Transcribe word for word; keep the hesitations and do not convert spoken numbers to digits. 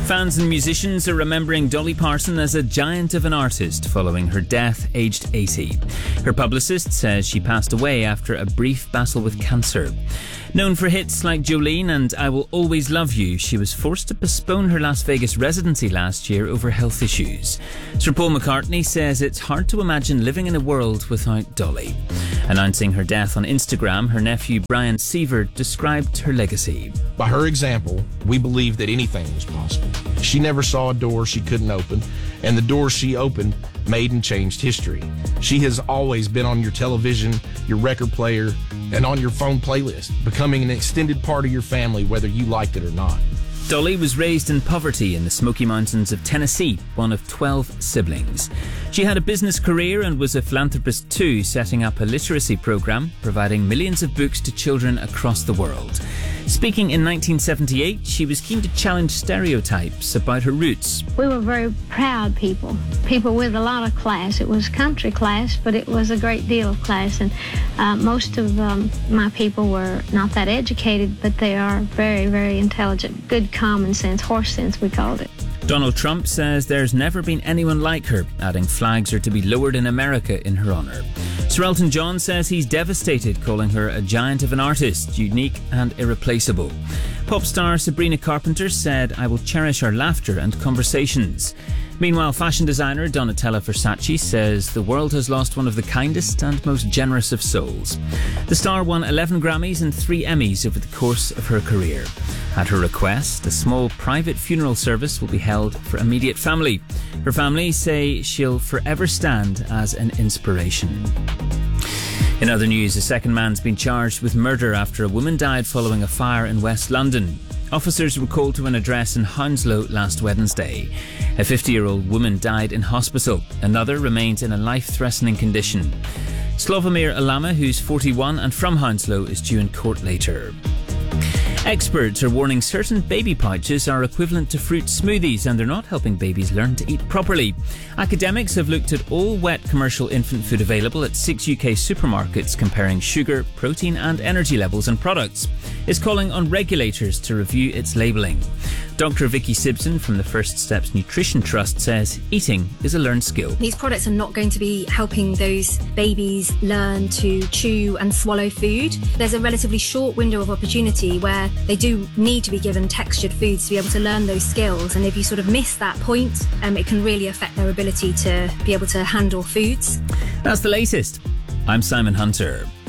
Fans and musicians are remembering Dolly Parton as a giant of an artist following her death, aged eighty. Her publicist says she passed away after a brief battle with cancer. Known for hits like Jolene and I Will Always Love You, she was forced to postpone her Las Vegas residency last year over health issues. Sir Paul McCartney says it's hard to imagine living in a world without Dolly. Announcing her death on Instagram, her nephew Brian Seaver described her legacy. By her example, we believed that anything was possible. She never saw a door she couldn't open, and the doors she opened made and changed history. She has always been on your television, your record player, and on your phone playlist, becoming an extended part of your family whether you liked it or not. Dolly was raised in poverty in the Smoky Mountains of Tennessee, one of twelve siblings. She had a business career and was a philanthropist too, setting up a literacy program, providing millions of books to children across the world. Speaking in nineteen seventy-eight, she was keen to challenge stereotypes about her roots. We were very proud people, people with a lot of class. It was country class, but it was a great deal of class. And uh, most of um, my people were not that educated, but they are very, very intelligent. Good common sense, horse sense, we called it. Donald Trump says there's never been anyone like her, adding flags are to be lowered in America in her honour. Sir Elton John says he's devastated, calling her a giant of an artist, unique and irreplaceable. Pop star Sabrina Carpenter said, I will cherish our laughter and conversations. Meanwhile, fashion designer Donatella Versace says the world has lost one of the kindest and most generous of souls. The star won eleven Grammys and three Emmys over the course of her career. At her request, a small private funeral service will be held for immediate family. Her family say she'll forever stand as an inspiration. In other news, a second man's been charged with murder after a woman died following a fire in West London. Officers were called to an address in Hounslow last Wednesday. A fifty-year-old woman died in hospital. Another remains in a life-threatening condition. Slawomir Alama, who's forty-one and from Hounslow, is due in court later. Experts are warning certain baby pouches are equivalent to fruit smoothies and they're not helping babies learn to eat properly. Academics have looked at all wet commercial infant food available at six U K supermarkets, comparing sugar, protein and energy levels in products. It's calling on regulators to review its labelling. Doctor Vicky Sibson from the First Steps Nutrition Trust says eating is a learned skill. These products are not going to be helping those babies learn to chew and swallow food. There's a relatively short window of opportunity where they do need to be given textured foods to be able to learn those skills, and if you sort of miss that point, um, it can really affect their ability to be able to handle foods. That's the latest. I'm Simon Hunter.